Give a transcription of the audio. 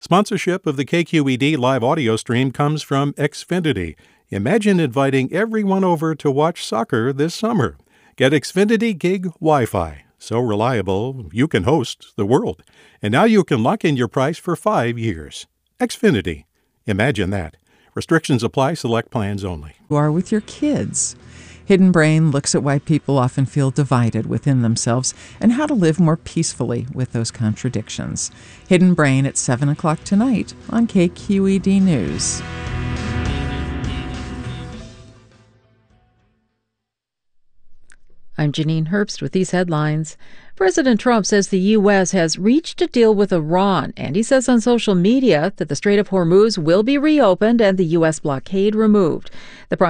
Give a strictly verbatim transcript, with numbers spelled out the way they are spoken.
Sponsorship of the K Q E D live audio stream comes from Xfinity. Imagine inviting everyone over to watch soccer this summer. Get Xfinity Gig Wi-Fi. So reliable, you can host the world. And now you can lock in your price for five years. Xfinity. Imagine that. Restrictions apply. Select plans only. You are with your kids. Hidden Brain looks at why people often feel divided within themselves and how to live more peacefully with those contradictions. Hidden Brain at seven o'clock tonight on K Q E D News. I'm Janine Herbst with these headlines. President Trump says the U S has reached a deal with Iran, and he says on social media that the Strait of Hormuz will be reopened and the U S blockade removed. The